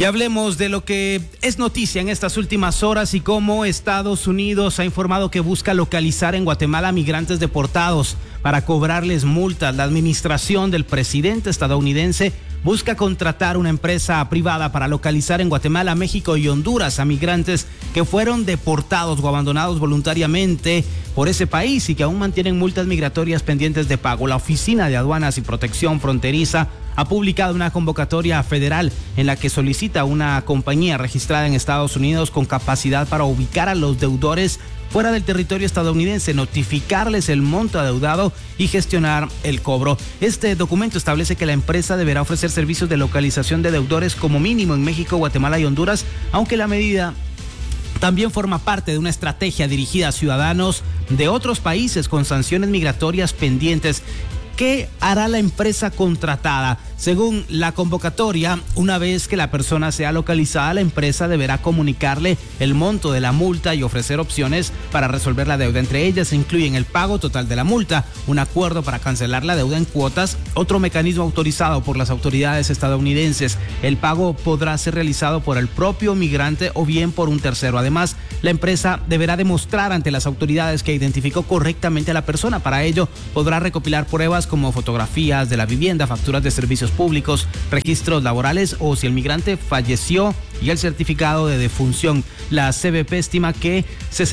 Y hablemos de lo que es noticia en estas últimas horas y cómo Estados Unidos ha informado que busca localizar en Guatemala a migrantes deportados para cobrarles multas. La administración del presidente estadounidense busca contratar una empresa privada para localizar en Guatemala, México y Honduras a migrantes que fueron deportados o abandonados voluntariamente por ese país y que aún mantienen multas migratorias pendientes de pago. La Oficina de Aduanas y Protección Fronteriza ha publicado una convocatoria federal en la que solicita una compañía registrada en Estados Unidos con capacidad para ubicar a los deudores fuera del territorio estadounidense, notificarles el monto adeudado y gestionar el cobro. Este documento establece que la empresa deberá ofrecer servicios de localización de deudores como mínimo en México, Guatemala y Honduras, aunque la medida también forma parte de una estrategia dirigida a ciudadanos de otros países con sanciones migratorias pendientes. ¿Qué hará la empresa contratada? Según la convocatoria, una vez que la persona sea localizada, la empresa deberá comunicarle el monto de la multa y ofrecer opciones para resolver la deuda. Entre ellas se incluyen el pago total de la multa, un acuerdo para cancelar la deuda en cuotas, otro mecanismo autorizado por las autoridades estadounidenses. El pago podrá ser realizado por el propio migrante o bien por un tercero. Además, la empresa deberá demostrar ante las autoridades que identificó correctamente a la persona. Para ello, podrá recopilar pruebas como fotografías de la vivienda, facturas de servicios públicos, registros laborales o si el migrante falleció y el certificado de defunción. La CBP estima que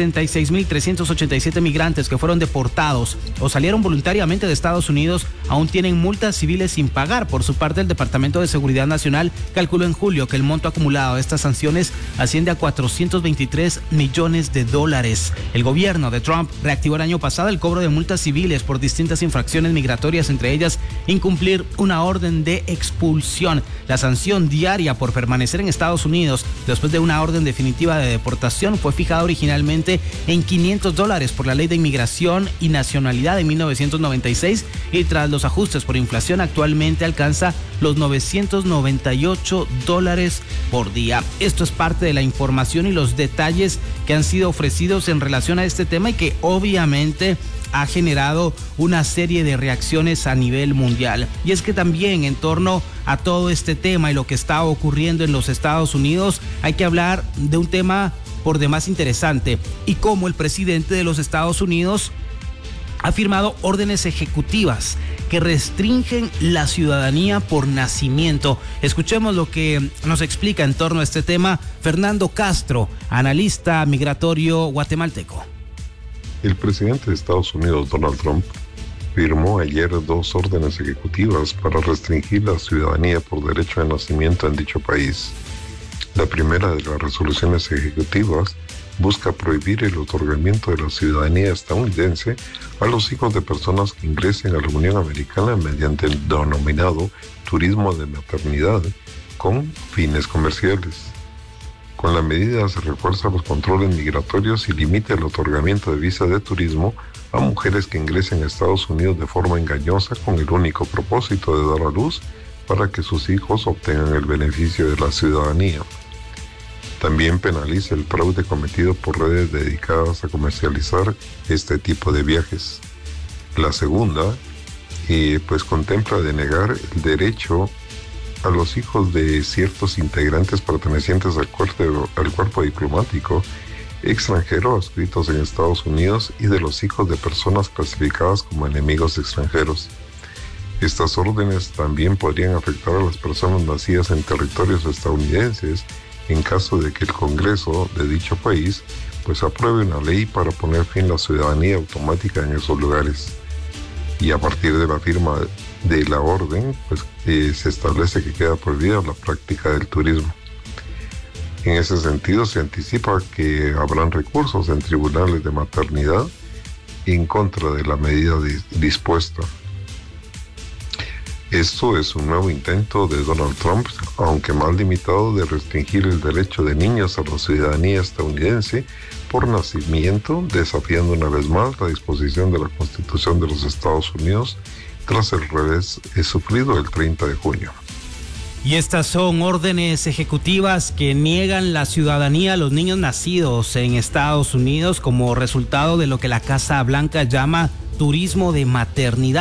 66.387 migrantes que fueron deportados o salieron voluntariamente de Estados Unidos aún tienen multas civiles sin pagar. Por su parte, el Departamento de Seguridad Nacional calculó en julio que el monto acumulado de estas sanciones asciende a $423 millones. El gobierno de Trump reactivó el año pasado el cobro de multas civiles por distintas infracciones migratorias, entre ellas incumplir una orden de expulsión. La sanción diaria por permanecer en Estados Unidos después de una orden definitiva de deportación fue fijada originalmente en $500 por la Ley de Inmigración y Nacionalidad en 1996 y tras los ajustes por inflación actualmente alcanza los $998 por día. Esto es parte de la información y los detalles que han sido ofrecidos en relación a este tema y que obviamente ha generado una serie de reacciones a nivel mundial. Y es que también en torno a todo este tema y lo que está ocurriendo en los Estados Unidos, hay que hablar de un tema por demás interesante y cómo el presidente de los Estados Unidos ha firmado órdenes ejecutivas que restringen la ciudadanía por nacimiento. Escuchemos lo que nos explica en torno a este tema Fernando Castro, analista migratorio guatemalteco. El presidente de Estados Unidos, Donald Trump, firmó ayer 2 órdenes ejecutivas para restringir la ciudadanía por derecho de nacimiento en dicho país. La primera de las resoluciones ejecutivas busca prohibir el otorgamiento de la ciudadanía estadounidense a los hijos de personas que ingresen a la Unión Americana mediante el denominado turismo de maternidad con fines comerciales. Con la medida se refuerzan los controles migratorios y limita el otorgamiento de visa de turismo a mujeres que ingresen a Estados Unidos de forma engañosa con el único propósito de dar a luz para que sus hijos obtengan el beneficio de la ciudadanía. También penaliza el fraude cometido por redes dedicadas a comercializar este tipo de viajes. La segunda, contempla denegar el derecho a los hijos de ciertos integrantes pertenecientes al cuerpo diplomático extranjero adscritos en Estados Unidos y de los hijos de personas clasificadas como enemigos extranjeros. Estas órdenes también podrían afectar a las personas nacidas en territorios estadounidenses en caso de que el Congreso de dicho país apruebe una ley para poner fin a la ciudadanía automática en esos lugares. Y a partir de la firma de la orden, se establece que queda prohibida la práctica del turismo. En ese sentido, se anticipa que habrán recursos en tribunales de maternidad en contra de la medida dispuesta. Esto es un nuevo intento de Donald Trump, aunque más limitado, de restringir el derecho de niños a la ciudadanía estadounidense por nacimiento, desafiando una vez más la disposición de la Constitución de los Estados Unidos tras el revés sufrido el 30 de junio. Y estas son órdenes ejecutivas que niegan la ciudadanía a los niños nacidos en Estados Unidos como resultado de lo que la Casa Blanca llama turismo de maternidad.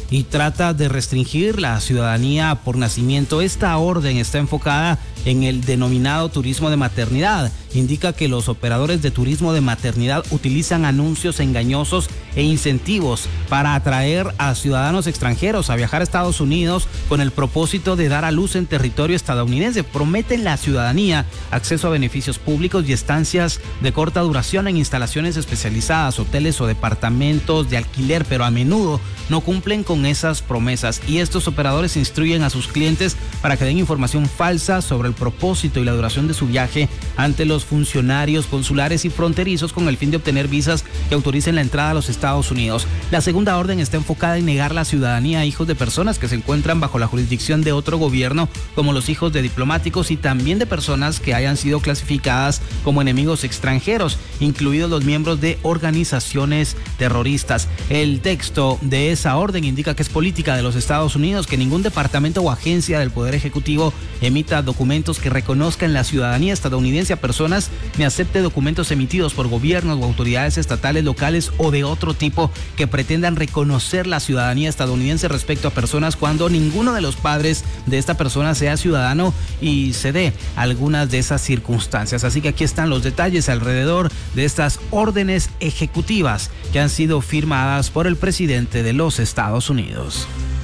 y trata de restringir la ciudadanía por nacimiento. Esta orden está enfocada en el denominado turismo de maternidad. Indica que los operadores de turismo de maternidad utilizan anuncios engañosos e incentivos para atraer a ciudadanos extranjeros a viajar a Estados Unidos con el propósito de dar a luz en territorio estadounidense. Prometen la ciudadanía, acceso a beneficios públicos y estancias de corta duración en instalaciones especializadas, hoteles o departamentos de alquiler, pero a menudo no cumplen con esas promesas, y estos operadores instruyen a sus clientes para que den información falsa sobre el propósito y la duración de su viaje ante los funcionarios consulares y fronterizos con el fin de obtener visas que autoricen la entrada a los Estados Unidos. La segunda orden está enfocada en negar la ciudadanía a hijos de personas que se encuentran bajo la jurisdicción de otro gobierno, como los hijos de diplomáticos y también de personas que hayan sido clasificadas como enemigos extranjeros, incluidos los miembros de organizaciones terroristas. El texto de esa orden indica que es política de los Estados Unidos que ningún departamento o agencia del Poder Ejecutivo emita documentos que reconozcan la ciudadanía estadounidense a personas ni acepte documentos emitidos por gobiernos o autoridades estatales, locales o de otro tipo que pretendan reconocer la ciudadanía estadounidense respecto a personas cuando ninguno de los padres de esta persona sea ciudadano y se dé algunas de esas circunstancias. Así que aquí están los detalles alrededor de estas órdenes ejecutivas que han sido firmadas por el presidente de los Estados Unidos.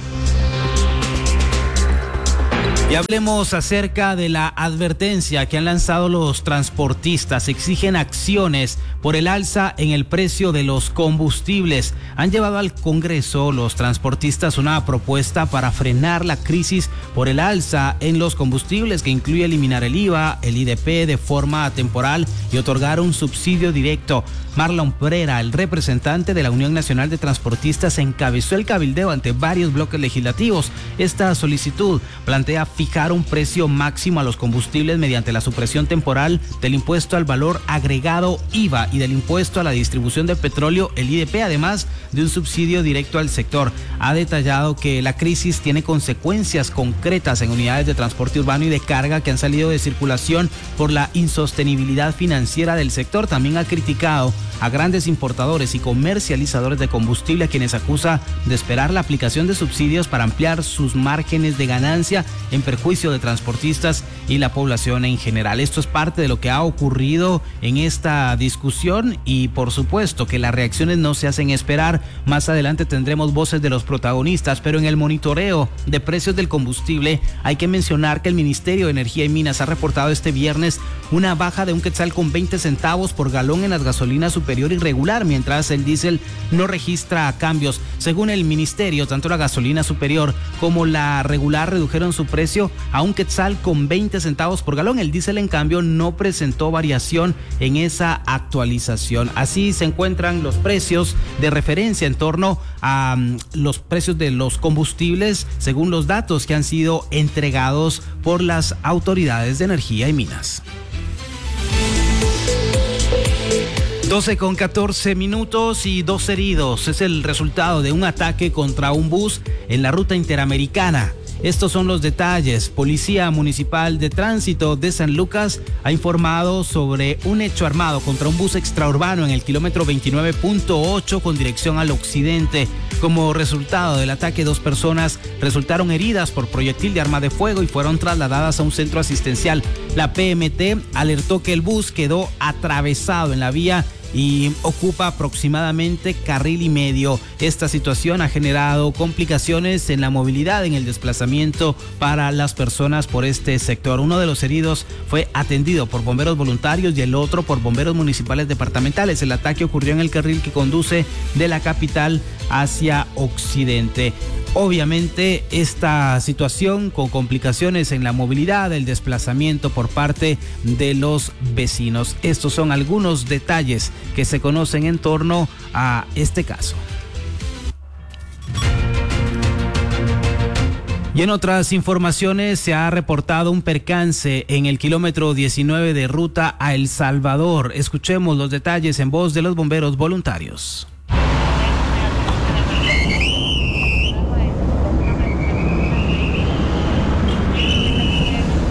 Y hablemos acerca de la advertencia que han lanzado los transportistas. Exigen acciones por el alza en el precio de los combustibles. Han llevado al Congreso los transportistas una propuesta para frenar la crisis por el alza en los combustibles, que incluye eliminar el IVA, el IDP de forma temporal y otorgar un subsidio directo. Marlon Prera, el representante de la Unión Nacional de Transportistas, encabezó el cabildeo ante varios bloques legislativos. Esta solicitud plantea fijar un precio máximo a los combustibles mediante la supresión temporal del impuesto al valor agregado IVA y del impuesto a la distribución de petróleo, el IDP, además de un subsidio directo al sector. Ha detallado que la crisis tiene consecuencias concretas en unidades de transporte urbano y de carga que han salido de circulación por la insostenibilidad financiera del sector. También ha criticado a grandes importadores y comercializadores de combustible, a quienes acusa de esperar la aplicación de subsidios para ampliar sus márgenes de ganancia en perjuicio de transportistas y la población en general. Esto es parte de lo que ha ocurrido en esta discusión y por supuesto que las reacciones no se hacen esperar. Más adelante tendremos voces de los protagonistas, pero en el monitoreo de precios del combustible hay que mencionar que el Ministerio de Energía y Minas ha reportado este viernes una baja de 1 quetzal con 20 centavos por galón en las gasolinas superior y regular, mientras el diésel no registra cambios. Según el ministerio, tanto la gasolina superior como la regular redujeron su precio a 1 quetzal con 20 centavos por galón. El diésel, en cambio, no presentó variación en esa actualización. Así se encuentran los precios de referencia en torno a los precios de los combustibles, según los datos que han sido entregados por las autoridades de energía y minas. 12:14 y 2 heridos. Es el resultado de un ataque contra un bus en la ruta interamericana. Estos son los detalles. Policía Municipal de Tránsito de San Lucas ha informado sobre un hecho armado contra un bus extraurbano en el kilómetro 29.8 con dirección al occidente. Como resultado del ataque, 2 personas resultaron heridas por proyectil de arma de fuego y fueron trasladadas a un centro asistencial. La PMT alertó que el bus quedó atravesado en la vía y ocupa aproximadamente carril y medio. Esta situación ha generado complicaciones en la movilidad, en el desplazamiento para las personas por este sector. Uno de los heridos fue atendido por bomberos voluntarios y el otro por bomberos municipales departamentales. El ataque ocurrió en el carril que conduce de la capital hacia occidente. Obviamente esta situación con complicaciones en la movilidad, el desplazamiento por parte de los vecinos. Estos son algunos detalles que se conocen en torno a este caso. Y en otras informaciones se ha reportado un percance en el kilómetro 19 de ruta a El Salvador. Escuchemos los detalles en voz de los bomberos voluntarios.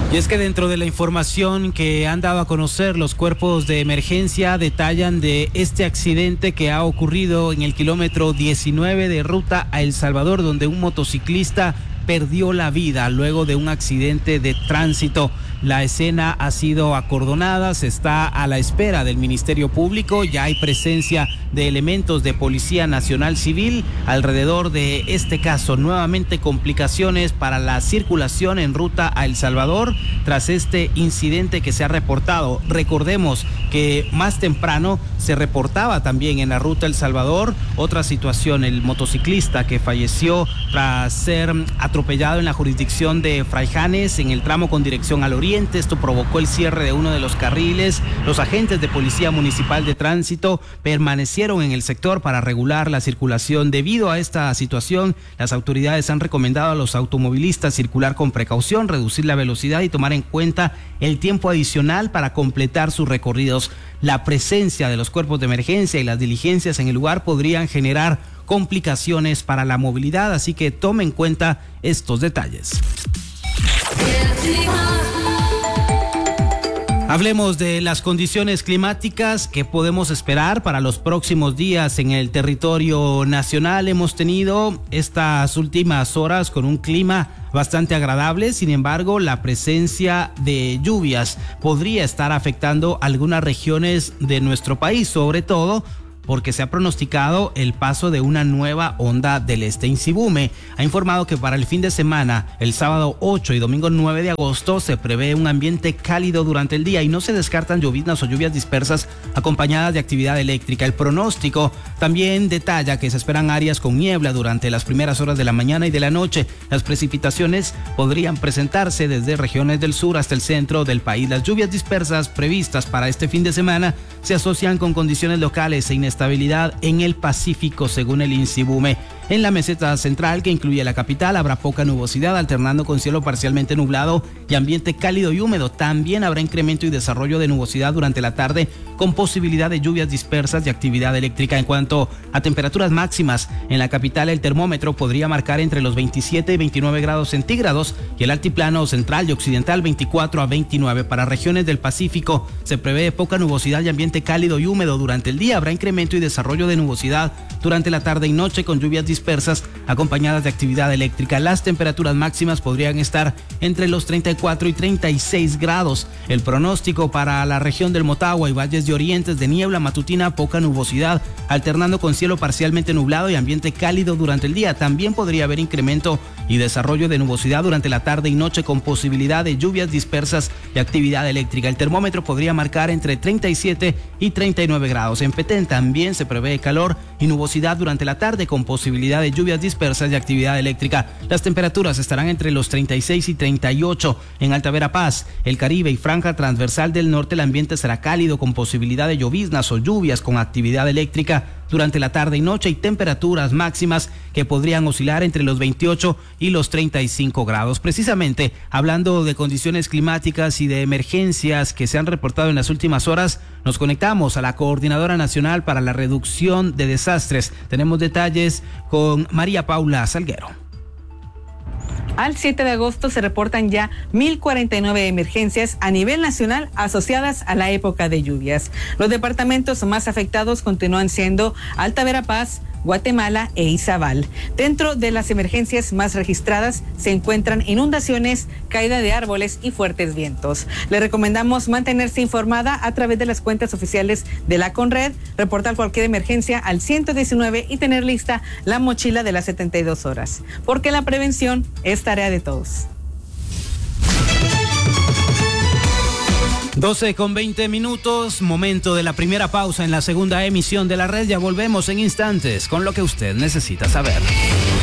Y es que dentro de la información que han dado a conocer los cuerpos de emergencia, detallan de este accidente que ha ocurrido en el kilómetro 19 de ruta a El Salvador, donde un motociclista perdió la vida luego de un accidente de tránsito. La escena ha sido acordonada, se está a la espera del Ministerio Público, ya hay presencia de elementos de Policía Nacional Civil alrededor de este caso. Nuevamente complicaciones para la circulación en ruta a El Salvador tras este incidente que se ha reportado. Recordemos que más temprano se reportaba también en la ruta El Salvador otra situación, el motociclista que falleció tras ser atropellado en la jurisdicción de Fraijanes en el tramo con dirección al oriente. Esto provocó el cierre de uno de los carriles. Los agentes de Policía Municipal de Tránsito permanecieron en el sector para regular la circulación. Debido a esta situación, las autoridades han recomendado a los automovilistas circular con precaución, reducir la velocidad y tomar en cuenta el tiempo adicional para completar sus recorridos. La presencia de los cuerpos de emergencia y las diligencias en el lugar podrían generar complicaciones para la movilidad, así que tome en cuenta estos detalles. Hablemos de las condiciones climáticas que podemos esperar para los próximos días en el territorio nacional. Hemos tenido estas últimas horas con un clima bastante agradable, sin embargo, la presencia de lluvias podría estar afectando algunas regiones de nuestro país, sobre todo porque se ha pronosticado el paso de una nueva onda del este. Insibume ha informado que para el fin de semana, el sábado 8 y domingo 9 de agosto, se prevé un ambiente cálido durante el día y no se descartan lloviznas o lluvias dispersas acompañadas de actividad eléctrica. El pronóstico también detalla que se esperan áreas con niebla durante las primeras horas de la mañana y de la noche. Las precipitaciones podrían presentarse desde regiones del sur hasta el centro del país. Las lluvias dispersas previstas para este fin de semana se asocian con condiciones locales e inestabilidad en el Pacífico, según el Insibume. En la meseta central, que incluye la capital, habrá poca nubosidad, alternando con cielo parcialmente nublado y ambiente cálido y húmedo. También habrá incremento y desarrollo de nubosidad durante la tarde, con posibilidad de lluvias dispersas y actividad eléctrica. En cuanto a temperaturas máximas, en la capital el termómetro podría marcar entre los 27 y 29 grados centígrados y el altiplano central y occidental 24 a 29. Para regiones del Pacífico se prevé poca nubosidad y ambiente cálido y húmedo. Durante el día habrá incremento y desarrollo de nubosidad durante la tarde y noche, con lluvias dispersas acompañadas de actividad eléctrica. Las temperaturas máximas podrían estar entre los 34 y 36 grados. El pronóstico para la región del Motagua y valles de Orientes: de niebla matutina, poca nubosidad, alternando con cielo parcialmente nublado y ambiente cálido durante el día. También podría haber incremento y desarrollo de nubosidad durante la tarde y noche, con posibilidad de lluvias dispersas y actividad eléctrica. El termómetro podría marcar entre 37 y 39 grados. En Petén también se prevé calor y nubosidad durante la tarde, con posibilidad de lluvias dispersas y actividad eléctrica. Las temperaturas estarán entre los 36 y 38. En Alta Verapaz, el Caribe y franja transversal del norte, el ambiente será cálido, con posibilidad de lloviznas o lluvias con actividad eléctrica durante la tarde y noche, y temperaturas máximas que podrían oscilar entre los 28 y los 35 grados. Precisamente, hablando de condiciones climáticas y de emergencias que se han reportado en las últimas horas, nos conectamos a la Coordinadora Nacional para la Reducción de Desastres. Tenemos detalles con María Paula Salguero. Al 7 de agosto se reportan ya 1,049 emergencias a nivel nacional asociadas a la época de lluvias. Los departamentos más afectados continúan siendo Alta Verapaz, Guatemala e Izabal. Dentro de las emergencias más registradas se encuentran inundaciones, caída de árboles y fuertes vientos. Le recomendamos mantenerse informada a través de las cuentas oficiales de la Conred, reportar cualquier emergencia al 119 y tener lista la mochila de las 72 horas, porque la prevención es tarea de todos. 12:20, momento de la primera pausa en la segunda emisión de La Red. Ya volvemos en instantes con lo que usted necesita saber.